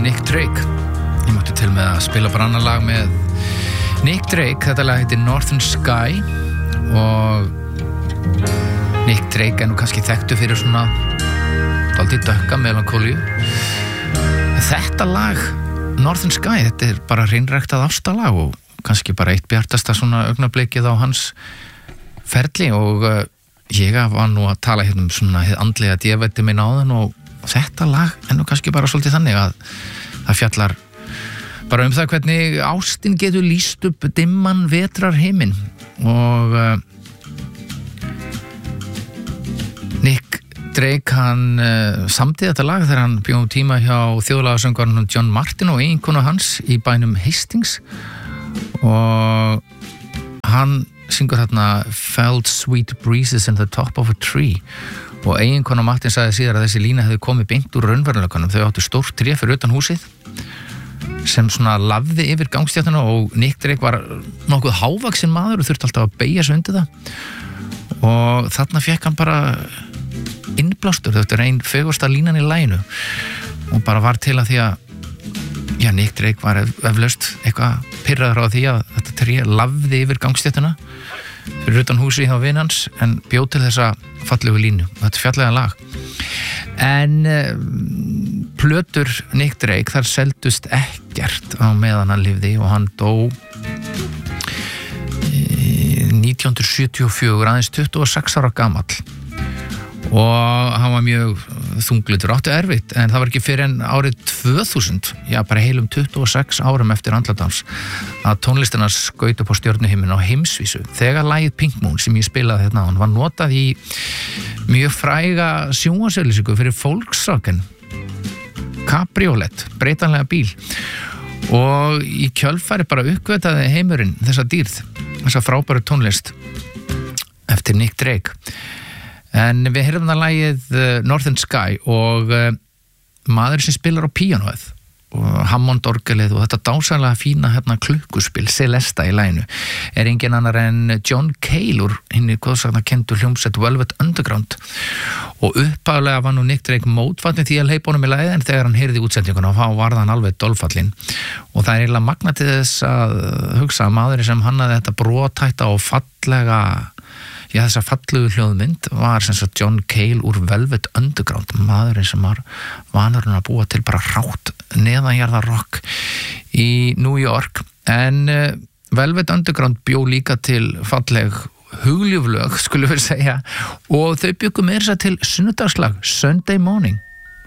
Nick Drake. Ég mátti til með að spila bara annar lag með Nick Drake. Þetta lag heitir Northern Sky og Nick Drake nú kannski þekktu fyrir svona dálítið dökka melankólíu. Þetta lag Northern Sky, þetta bara hreinræktað ástalag og kannski bara eitt bjartasta svona augnablikið á hans ferli og ég var nú að tala hérna svona hið andlega djöfætti minn áðan og þetta lag nú kannski bara svolítið þannig að það fjallar bara það hvernig ástin getur lýst upp dimman vetrarheiminn og Nick Drake hann samdi þetta lag þegar hann bjó tíma hjá þjóðlagasöngvarnum John Martin og eiginkonu hans í bænum Hastings og hann syngur hérna Felt sweet breezes in the top of a tree og eiginkona Martin sagði síðar að þessi lína hefði komið beint úr raunveruleikanum. Þau áttu stórt tré fyrir utan húsið sem svona lafði yfir gangstjáttina og Nick Drake var nokkuð hávaxinn maður og þurfti alltaf að beygja sig undir það og þarna fekk hann bara innblástur. Þetta ein fegursta línan í laginu og bara var til að því að Nick Drake var eflaust eitthvað pirraður á því að þetta tré lafði yfir gangstjáttina fyrir utan húsi hjá vin hans en bjó til þessa fallegu línu og þetta fjallega lag en plötur Nick Drake þar seldust ekkert á meðan hann lifði og hann dó 1974 aðeins 26 ára gamall og hann var mjög þunglindur, áttu erfitt en það var ekki fyrir en árið 2000 bara heilum 26 árum eftir andladans að tónlistina skaut upp á stjörnuhiminn á heimsvísu þegar lagið Pink Moon sem ég spilaði hérna hann var notað í mjög fræga sjónvarpsauglýsingu fyrir Volkswagen Cabriolet, breytanlega bíl og í kjölfari bara uppgötaði heimurinn þessa dýrð, þessa frábæru tónlist eftir Nick Drake en við heyrðum það lagið Northern Sky og maður sem spilar á píanóið og Hammond-orgelið og þetta dásamlega fína hérna klukkuspil Celesta í laginu engin annar en John Cale úr hinni góðsagnakendu hljómsveit Velvet Underground og upphaflega var nú Nick Drake mótfallinn því að hleypa honum í lagið en þegar hann heyrði útsendinguna þá var hann alveg dolfallinn og það eiginlega magna til þess að hugsa að maðurinn sem hannaði þetta brothætta og fallega þessa fallegu hljóðmynd var sem sagt John Cale úr Velvet Underground maðurinn sem var vanurinn að búa til bara hrátt neðanjarðar rock í New York en Velvet Underground bjó líka til falleg hugljúflög skulum við segja og þau bjuggu meira til sunnudagslag Sunday Morning